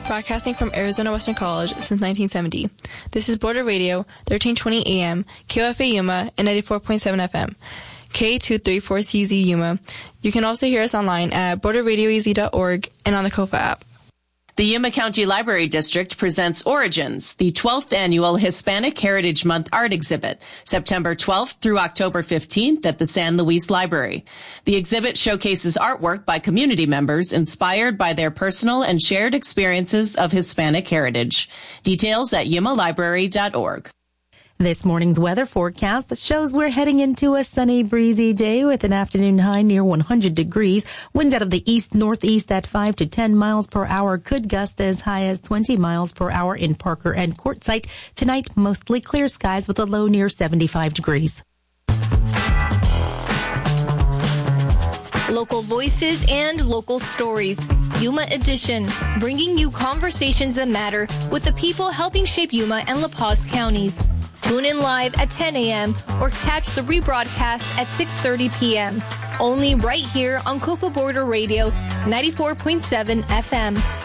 broadcasting from Arizona Western College since 1970. This is Border Radio, 1320 AM, KOFA Yuma, and 94.7 FM. K234CZ Yuma. You can also hear us online at borderradioaz.org and on the KOFA app. The Yuma County Library District presents Origins, the 12th annual Hispanic Heritage Month art exhibit, September 12th through October 15th at the San Luis Library. The exhibit showcases artwork by community members inspired by their personal and shared experiences of Hispanic heritage. Details at yumalibrary.org. This morning's weather forecast shows we're heading into a sunny, breezy day with an afternoon high near 100 degrees. Winds out of the east-northeast at 5 to 10 miles per hour could gust as high as 20 miles per hour in Parker and Quartzsite. Tonight, mostly clear skies with a low near 75 degrees. Local voices and local stories. Yuma Edition, bringing you conversations that matter with the people helping shape Yuma and La Paz counties. Tune in live at 10 a.m. or catch the rebroadcast at 6:30 p.m. Only right here on KOFA Border Radio, 94.7 FM.